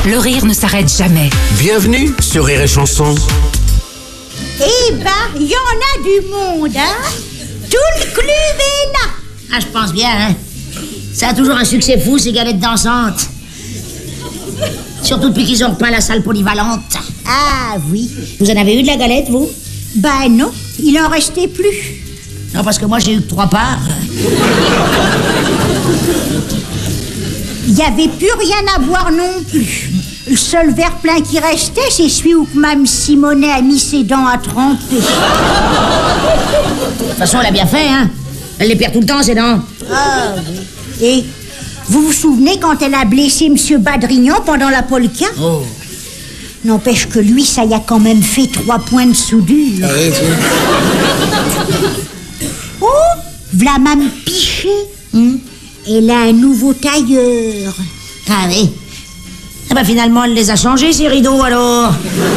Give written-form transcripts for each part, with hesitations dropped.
Le rire ne s'arrête jamais. Bienvenue sur Rire et Chanson. Eh ben, il y en a du monde, hein. Tout le club est là. Ah, je pense bien, hein. Ça a toujours un succès fou, ces galettes dansantes. Surtout depuis qu'ils ont repeint la salle polyvalente. Ah oui. Vous en avez eu de la galette, vous? Ben non, il en restait plus. Non, parce que moi, j'ai eu que 3 parts. Il n'y avait plus rien à boire non plus. Le seul verre plein qui restait, c'est celui où Mme Simonet a mis ses dents à tremper. De toute façon, elle a bien fait, hein. Elle les perd tout le temps, ses dents. Ah oui. Et vous vous souvenez quand elle a blessé M. Badrignan pendant la polka? Oh. N'empêche que lui, ça y a quand même fait 3 points de soudure. Oh, v'là Mme Pichet. Elle a un nouveau tailleur. Ah oui. Ah bah finalement, elle les a changés, ces rideaux, alors.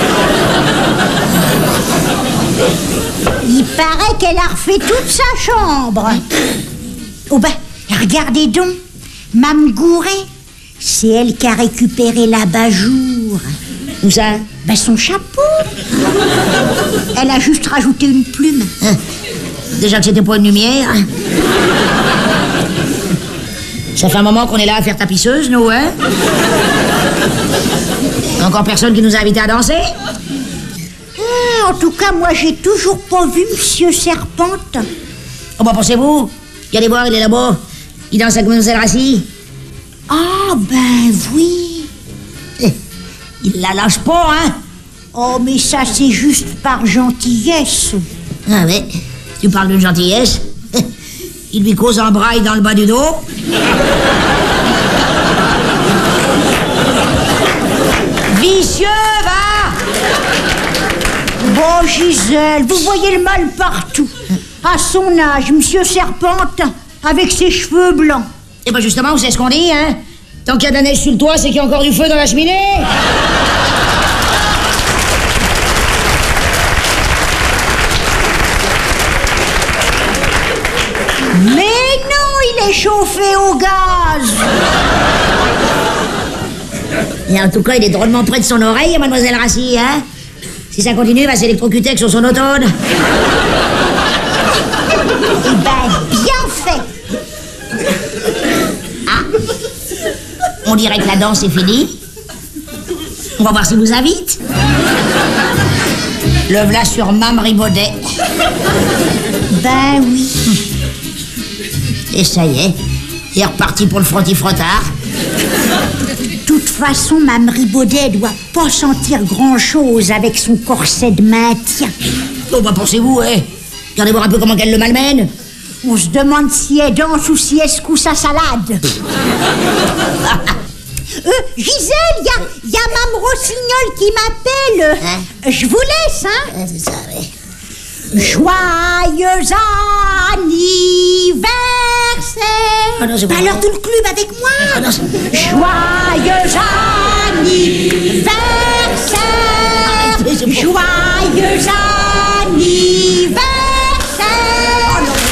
Il paraît qu'elle a refait toute sa chambre. Oh ben, regardez donc, Mme Gouret, c'est elle qui a récupéré l'abat-jour. Où ça? Ben son chapeau. Elle a juste rajouté une plume. Déjà que c'était pas une lumière. Ça fait un moment qu'on est là à faire tapisseuse, nous, hein? Encore personne qui nous a invités à danser? En tout cas, moi, j'ai toujours pas vu Monsieur Serpente. Oh bah pensez-vous? Regardez voir, il est là-bas. Il danse avec Mlle Rassi. Ah ben oui. Il la lâche pas, hein? Oh, mais ça, c'est juste par gentillesse. Ah ouais, tu parles d'une gentillesse. Il lui cause un braille dans le bas du dos. Vicieux, va! Bon, Gisèle, vous voyez le mal partout. À son âge, Monsieur Serpente, avec ses cheveux blancs. Et ben justement, vous savez ce qu'on dit, hein? Tant qu'il y a de la neige sur le toit, c'est qu'il y a encore du feu dans la cheminée. Mais non, il est chauffé au gaz. Et en tout cas, il est drôlement près de son oreille, Mademoiselle Rassi, hein? Si ça continue, il va s'électrocuter avec son automne. Eh ben, bien fait. Ah, on dirait que la danse est finie. On va voir s'il vous invite. Le v'là sur Mme Ribaudet. Ben oui. Et ça y est, il est reparti pour le frotti-frottard. De toute façon, Mme Ribaudet doit pas sentir grand-chose avec son corset de maintien. Oh bah pensez-vous, hein? Regardez voir un peu comment qu'elle le malmène. On se demande si elle danse ou si elle secoue sa salade. Gisèle, il y a Mme Rossignol qui m'appelle. Hein? Je vous laisse, hein? C'est ça, oui. Joyeux anniversaire. Ah non, c'est Bah bon. alors tout le club avec moi. Ah non, Joyeux anniversaire. Arrêtez, c'est bon. Joyeux anniversaire. Oh non.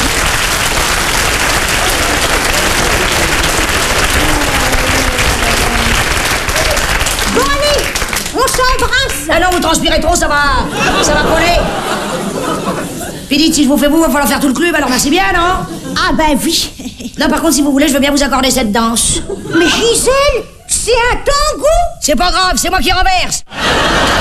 Bon allez, on s'embrasse. Ah non, vous transpirez trop, ça va coller. Puis dites, si je vous fais vous, il va falloir faire tout le club, alors merci bien, non? Ah ben oui. Non, par contre, si vous voulez, je veux bien vous accorder cette danse. Mais Gisèle, c'est un tango. C'est pas grave, c'est moi qui renverse.